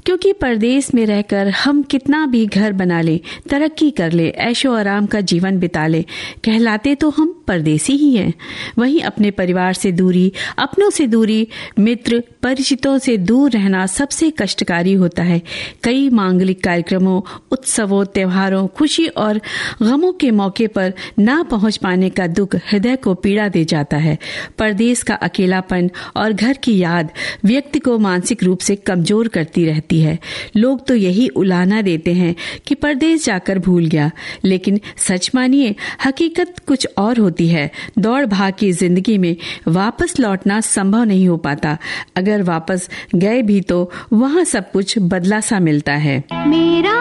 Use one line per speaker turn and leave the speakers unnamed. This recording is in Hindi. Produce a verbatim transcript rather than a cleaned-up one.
क्योंकि परदेश में रहकर हम कितना भी घर बना ले, तरक्की कर ले, ऐशो आराम का जीवन बिता ले, कहलाते तो हम परदेसी ही हैं। वहीं अपने परिवार से दूरी, अपनों से दूरी, मित्र परिचितों से दूर रहना सबसे कष्टकारी होता है। कई मांगलिक कार्यक्रमों, उत्सवों, त्योहारों, खुशी और गमों के मौके पर ना पहुंच पाने का दुख हृदय को पीड़ा दे जाता है। परदेश का अकेलापन और घर की याद व्यक्ति को मानसिक रूप से कमजोर करती रहती है। लोग तो यही उलाहना देते हैं कि परदेश जाकर भूल गया, लेकिन सच मानिए हकीकत कुछ और होती है। दौड़ भाग की जिंदगी में वापस लौटना संभव नहीं हो पाता। अगर वापस गए भी तो वहां सब कुछ बदला सा मिलता है। मेरा